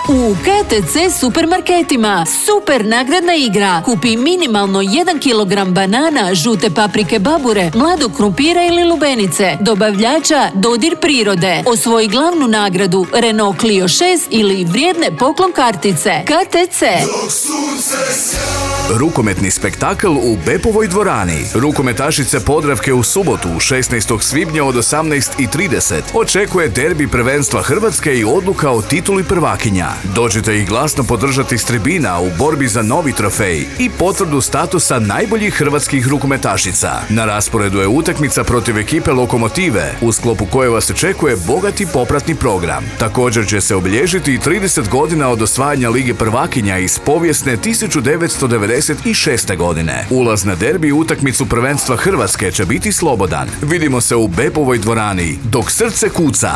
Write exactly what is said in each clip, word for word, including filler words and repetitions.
U K T C supermarketima super nagradna igra. Kupi minimalno jedan kilogram banana, žute paprike babure, mladog krumpira ili lubenice. Dobavljača Dodir prirode. Osvoji glavnu nagradu Renault Clio šest ili vrijedne poklon kartice. K T C. Rukometni spektakl u Bepovoj dvorani. Rukometašice Podravke u subotu šesnaestog svibnja od osamnaest i trideset očekuje derbi prvenstva Hrvatske i odluka o tituli prvakinja. Dođite ih glasno podržati s tribina u borbi za novi trofej i potvrdu statusa najboljih hrvatskih rukometašica. Na rasporedu je utakmica protiv ekipe Lokomotive, u sklopu koje vas očekuje bogati popratni program. Također će se obilježiti i trideset godina od osvajanja Lige prvakinja iz povijesne tisuću devetsto devedeset šeste. godine. Ulaz na derbi utakmicu prvenstva Hrvatske će biti slobodan. Vidimo se u Bepovoj dvorani, dok srce kuca.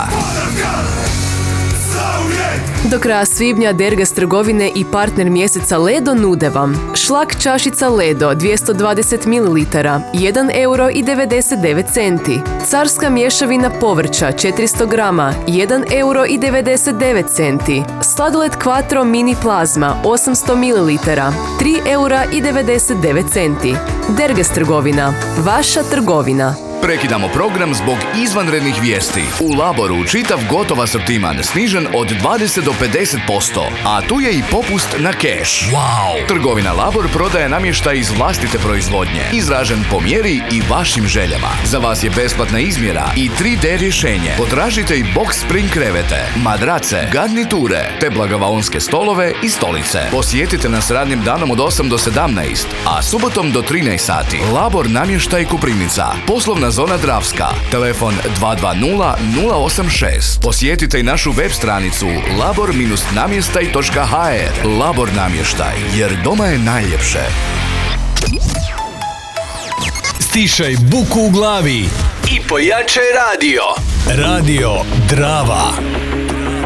Do kraja svibnja Dergas trgovine i partner mjeseca Ledo nude vam šlak čašica Ledo dvjesto dvadeset mililitara, jedan euro i devedeset devet centi. Carska mješavina povrća četiristo grama, jedan euro i devedeset devet centi. Sladoled Quattro mini plazma osamsto mililitara, tri eura i devedeset devet centi. Dergas trgovina, vaša trgovina. Prekidamo program zbog izvanrednih vijesti. U Laboru čitav gotov asortiman snižen od dvadeset do pedeset posto, a tu je i popust na keš. Wow! Trgovina Labor prodaje namještaj iz vlastite proizvodnje, izražen po mjeri i vašim željama. Za vas je besplatna izmjera i tri D rješenje. Potražite i box spring krevete, madrace, garniture, te blagavaonske stolove i stolice. Posjetite nas radnim danom od osam do sedamnaest, a subotom do trinaest sati. Labor namještaj Koprivnica. Poslovna zona Dravska. Telefon dva dva nula nula osam šest. Posjetite i našu web stranicu labor namještaj točka h r. Labor namještaj, jer doma je najljepše. Stišaj buku u glavi i pojačaj radio. Radio Drava.